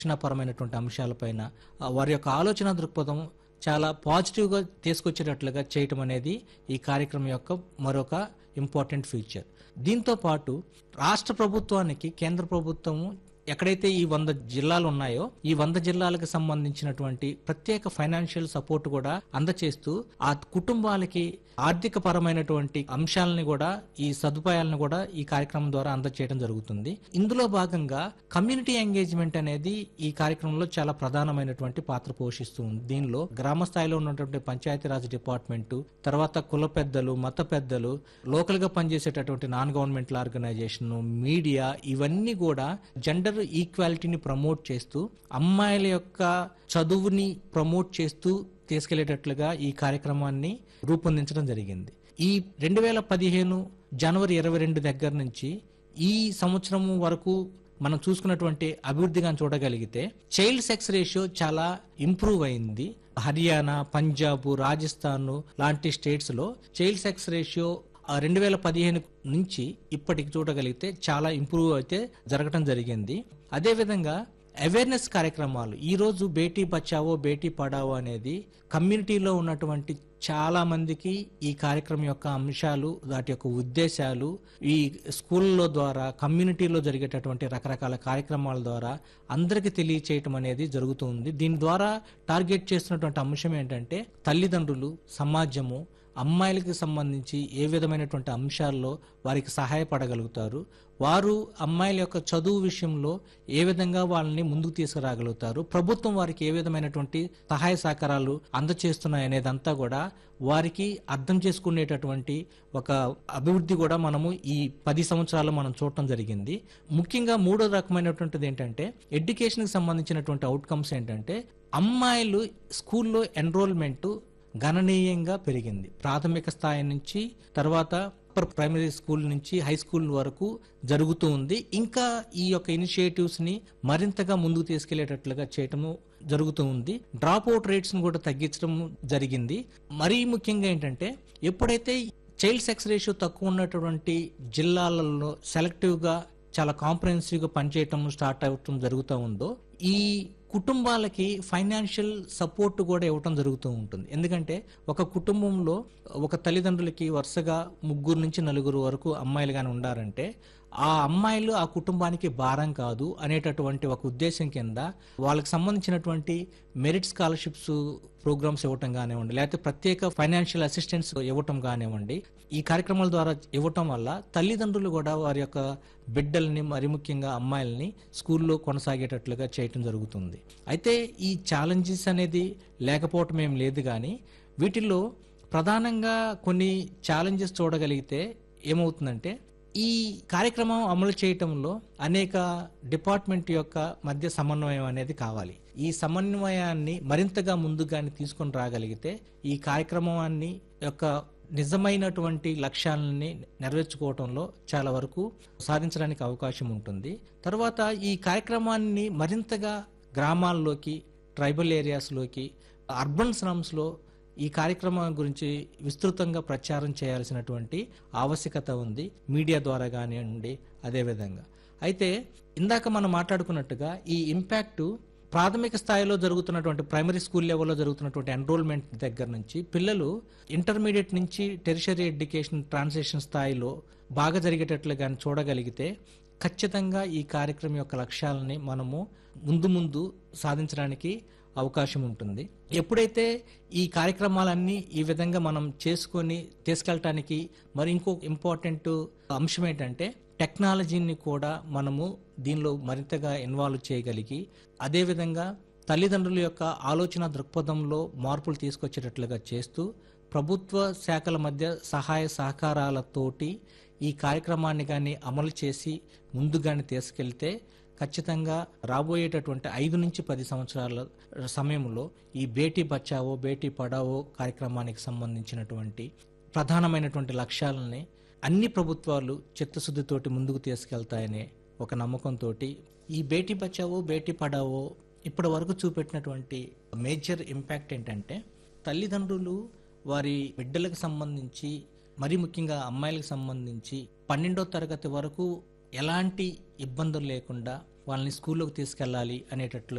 శిక్షణాపరమైనటువంటి అంశాలపైన వారి యొక్క ఆలోచన దృక్పథం చాలా పాజిటివ్‌గా తీసుకొచ్చేటట్లుగా చేయటం అనేది ఈ కార్యక్రమం యొక్క మరొక ఇంపార్టెంట్ ఫీచర్. దీంతో పాటు రాష్ట్ర ప్రభుత్వానికి కేంద్ర ప్రభుత్వము ఎక్కడైతే ఈ 100 జిల్లాలు ఉన్నాయో ఈ 100 జిల్లాలకు సంబంధించినటువంటి ప్రత్యేక ఫైనాన్షియల్ సపోర్ట్ కూడా అందచేస్తూ ఆ కుటుంబాలకి ఆర్థిక పరమైనటువంటి అంశాలని కూడా ఈ సదుపాయాలను కూడా ఈ కార్యక్రమం ద్వారా అందచేయడం జరుగుతుంది. ఇందులో భాగంగా కమ్యూనిటీ ఎంగేజ్మెంట్ అనేది ఈ కార్యక్రమంలో చాలా ప్రధానమైనటువంటి పాత్ర పోషిస్తుంది. దీనిలో గ్రామ స్థాయిలో ఉన్నటువంటి పంచాయతీరాజ్ డిపార్ట్మెంట్, తర్వాత కుల పెద్దలు, మత పెద్దలు, లోకల్ గా పనిచేసేటటువంటి నాన్ గవర్నమెంటల్ ఆర్గనైజేషన్, మీడియా, ఇవన్నీ కూడా జెండర్ ఈక్వాలిటీని ప్రమోట్ చేస్తూ అమ్మాయిల యొక్క చదువుని ప్రమోట్ చేస్తూ తీసుకెళ్లేటట్లుగా ఈ కార్యక్రమాన్ని రూపొందించడం జరిగింది. ఈ 2015 జనవరి 22 దగ్గర నుంచి ఈ సంవత్సరం వరకు మనం చూసుకున్నటువంటి అభివృద్ధిగా చూడగలిగితే చైల్డ్ సెక్స్ రేషియో చాలా ఇంప్రూవ్ అయింది. హర్యానా, పంజాబ్, రాజస్థాన్ లాంటి స్టేట్స్ లో చైల్డ్ సెక్స్ రేషియో 2015 నుంచి ఇప్పటికి చూడగలిగితే చాలా ఇంప్రూవ్ అయితే జరగటం జరిగింది. అదేవిధంగా అవేర్నెస్ కార్యక్రమాలు, ఈ రోజు బేటీ బచావో బేటీ పడావో అనేది కమ్యూనిటీలో ఉన్నటువంటి చాలా మందికి ఈ కార్యక్రమం యొక్క అంశాలు, వాటి యొక్క ఉద్దేశాలు ఈ స్కూల్లో ద్వారా, కమ్యూనిటీలో జరిగేటటువంటి రకరకాల కార్యక్రమాల ద్వారా అందరికీ తెలియచేయటం అనేది జరుగుతుంది. దీని ద్వారా టార్గెట్ చేస్తున్నటువంటి అంశం ఏంటంటే తల్లిదండ్రులు, సమాజము అమ్మాయిలకు సంబంధించి ఏ విధమైనటువంటి అంశాల్లో వారికి సహాయపడగలుగుతారు, వారు అమ్మాయిల యొక్క చదువు విషయంలో ఏ విధంగా వాళ్ళని ముందుకు తీసుకురాగలుగుతారు, ప్రభుత్వం వారికి ఏ విధమైనటువంటి సహాయ సహకారాలు అందచేస్తున్నాయనేదంతా కూడా వారికి అర్థం చేసుకునేటటువంటి ఒక అభివృద్ధి కూడా మనము ఈ 10 సంవత్సరాలు మనం చూడటం జరిగింది. ముఖ్యంగా మూడో రకమైనటువంటిది ఏంటంటే ఎడ్యుకేషన్కి సంబంధించినటువంటి అవుట్కమ్స్ ఏంటంటే అమ్మాయిలు స్కూల్లో ఎన్రోల్మెంట్ గణనీయంగా పెరిగింది. ప్రాథమిక స్థాయి నుంచి తర్వాత ప్రైమరీ స్కూల్ నుంచి హై స్కూల్ వరకు జరుగుతూ ఉంది. ఇంకా ఈ యొక్క ఇనిషియేటివ్స్ ని మరింతగా ముందుకు తీసుకెళ్లేటట్లుగా చేయటము జరుగుతూ ఉంది. డ్రాప్ అవుట్ రేట్స్ ను కూడా తగ్గించడం జరిగింది. మరీ ముఖ్యంగా ఏంటంటే ఎప్పుడైతే చైల్డ్ సెక్స్ రేషియో తక్కువ ఉన్నటువంటి జిల్లాలలో సెలెక్టివ్ గా చాలా కాంప్రహెన్సివ్ గా పనిచేయటం స్టార్ట్ అవటం జరుగుతూ ఉందో ఈ కుటుంబాలకి ఫైనాన్షియల్ సపోర్ట్ కూడా ఇవ్వటం జరుగుతూ ఉంటుంది. ఎందుకంటే ఒక కుటుంబంలో ఒక తల్లిదండ్రులకి వరుసగా 3 నుంచి 4 వరకు అమ్మాయిలు గాని ఉండారంటే ఆ అమ్మాయిలు ఆ కుటుంబానికి భారం కాదు అనేటటువంటి ఒక ఉద్దేశం కింద వాళ్ళకి సంబంధించినటువంటి మెరిట్ స్కాలర్షిప్స్ ప్రోగ్రామ్స్ ఇవ్వటం కానివ్వండి, లేకపోతే ప్రత్యేక ఫైనాన్షియల్ అసిస్టెన్స్ ఇవ్వటం కానివ్వండి, ఈ కార్యక్రమాల ద్వారా ఇవ్వటం వల్ల తల్లిదండ్రులు కూడా వారి యొక్క బిడ్డల్ని, మరి ముఖ్యంగా అమ్మాయిల్ని స్కూల్లో కొనసాగేటట్లుగా చేయటం జరుగుతుంది. అయితే ఈ ఛాలెంజెస్ అనేది లేకపోవటం ఏం లేదు, కానీ వీటిల్లో ప్రధానంగా కొన్ని ఛాలెంజెస్ చూడగలిగితే ఏమవుతుందంటే ఈ కార్యక్రమం అమలు చేయటంలో అనేక డిపార్ట్మెంట్ యొక్క మధ్య సమన్వయం అనేది కావాలి. ఈ సమన్వయాన్ని మరింతగా ముందుగానే తీసుకొని రాగలిగితే ఈ కార్యక్రమాన్ని యొక్క నిజమైనటువంటి లక్ష్యాలని నెరవేర్చుకోవటంలో చాలా వరకు సాధించడానికి అవకాశం ఉంటుంది. తర్వాత ఈ కార్యక్రమాన్ని మరింతగా గ్రామాల్లోకి, ట్రైబల్ ఏరియాస్లోకి, అర్బన్ స్లమ్స్లో ఈ కార్యక్రమం గురించి విస్తృతంగా ప్రచారం చేయాల్సినటువంటి ఆవశ్యకత ఉంది, మీడియా ద్వారా కానివ్వండి. అదేవిధంగా అయితే ఇందాక మనం మాట్లాడుకున్నట్టుగా ఈ ఇంపాక్ట్ ప్రాథమిక స్థాయిలో జరుగుతున్నటువంటి ప్రైమరీ స్కూల్ లెవెల్లో జరుగుతున్నటువంటి ఎన్రోల్మెంట్ దగ్గర నుంచి పిల్లలు ఇంటర్మీడియట్ నుంచి టెరిషరీ ఎడ్యుకేషన్ ట్రాన్సిషన్ స్థాయిలో బాగా జరిగేటట్లు కానీ చూడగలిగితే ఖచ్చితంగా ఈ కార్యక్రమం యొక్క లక్ష్యాలని మనము ముందు సాధించడానికి అవకాశం ఉంటుంది. ఎప్పుడైతే ఈ కార్యక్రమాలన్నీ ఈ విధంగా మనం చేసుకొని తీసుకెళ్ళటానికి మరి ఇంకో ఇంపార్టెంట్ అంశం ఏంటంటే టెక్నాలజీని కూడా మనము దీనిలో మరింతగా ఇన్వాల్వ్ చేయగలిగి, అదేవిధంగా తల్లిదండ్రుల యొక్క ఆలోచన దృక్పథంలో మార్పులు తీసుకొచ్చేటట్లుగా చేస్తూ ప్రభుత్వ శాఖల మధ్య సహాయ సహకారాలతోటి ఈ కార్యక్రమాన్ని కానీ అమలు చేసి ముందుగానే తీసుకెళ్తే ఖచ్చితంగా రాబోయేటటువంటి 5 నుంచి 10 సంవత్సరాల సమయంలో ఈ బేటీ బచావో బేటీ పడావో కార్యక్రమానికి సంబంధించినటువంటి ప్రధానమైనటువంటి లక్ష్యాలని అన్ని ప్రభుత్వాలు చిత్తశుద్ధితోటి ముందుకు తీసుకెళ్తాయనే ఒక నమ్మకంతో ఈ బేటీ బచావో బేటీ పడావో ఇప్పటి వరకు చూపెట్టినటువంటి మేజర్ ఇంపాక్ట్ ఏంటంటే తల్లిదండ్రులు వారి బిడ్డలకు సంబంధించి, మరి ముఖ్యంగా అమ్మాయిలకు సంబంధించి 12వ తరగతి వరకు ఎలాంటి ఇబ్బందులు లేకుండా వాళ్ళని స్కూల్లోకి తీసుకెళ్ళాలి అనేటట్లు